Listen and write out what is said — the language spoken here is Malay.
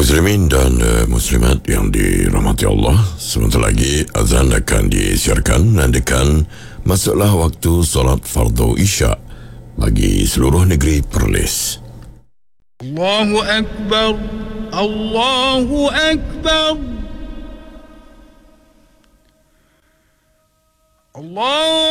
Muslimin dan muslimat yang dirahmati Allah, sebentar lagi azan akan disiarkan menandakan masuklah waktu solat fardu isya bagi seluruh negeri Perlis. Allahu Akbar, Allahu Akbar, Allah.